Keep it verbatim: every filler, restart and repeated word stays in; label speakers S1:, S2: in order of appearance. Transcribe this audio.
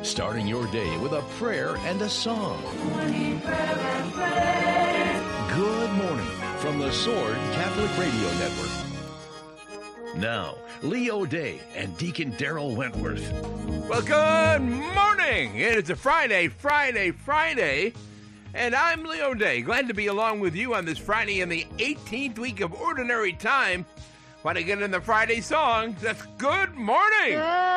S1: starting your day with a prayer and a song.
S2: Morning prayer and praise.
S1: Good morning from the Sword Catholic Radio Network. Now, Leo Day and Deacon Daryl Wentworth.
S3: Well, good morning. It's a Friday, Friday, Friday, and I'm Leo Day. Glad to be along with you on this Friday in the eighteenth week of Ordinary Time. Want to get in the Friday song? That's good morning.